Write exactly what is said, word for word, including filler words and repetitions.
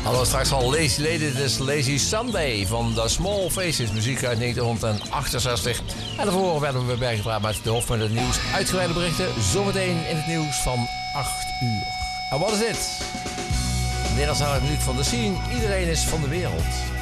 Hallo, straks al Lazy Lady, dit is Lazy Sunday van The Small Faces, muziek uit negentien achtenzestig. En daarvoor werden we bijgepraat met de hoofdpunten het nieuws, uitgebreide berichten, zometeen in het nieuws van acht uur. En wat is dit? Nederlands minuut van de scene, iedereen is van de wereld.